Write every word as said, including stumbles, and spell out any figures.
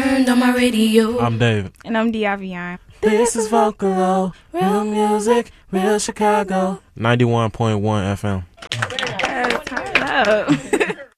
turned on my radio. I'm David. And I'm Diavion. This is Vocalo, real music, real Chicago. ninety-one point one F M. Yes, turn it up.